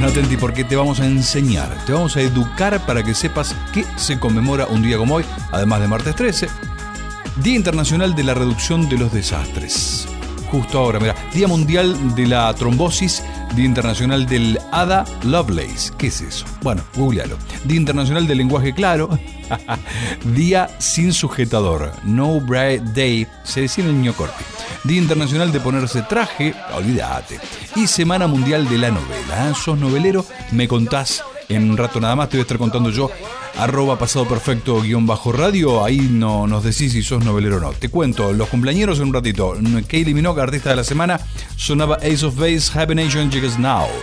Tenti, porque te vamos a enseñar, te vamos a educar para que sepas que se conmemora un día como hoy, además de martes 13, Día Internacional de la Reducción de los Desastres. Justo ahora, mira, Día Mundial de la Trombosis, Día Internacional del Ada Lovelace. ¿Qué es eso? Bueno, googlealo. Día Internacional del Lenguaje Claro. Día sin sujetador, No Bra Day, se decía en el niño Corpi. Día Internacional de ponerse traje, olvídate. Y Semana Mundial de la Novela. ¿Sos novelero? Me contás en un rato nada más, te voy a estar contando yo. @pasadoperfecto_radio, ahí no nos decís si sos novelero o no. Te cuento los cumpleañeros en un ratito. Kylie Minogue, artista de la semana, sonaba Ace of Base, Happy Nation, Jiggers Now.